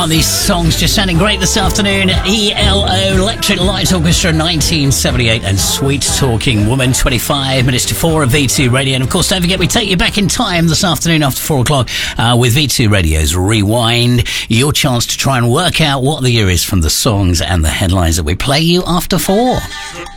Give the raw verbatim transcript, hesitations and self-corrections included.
Aren't these songs just sounding great this afternoon? E L O, Electric Light Orchestra, nineteen seventy-eight, and Sweet Talking Woman, twenty-five minutes to four of V two Radio. And of course, don't forget, we take you back in time this afternoon after four o'clock uh, with V two Radio's Rewind. Your chance to try and work out what the year is from the songs and the headlines that we play you after four.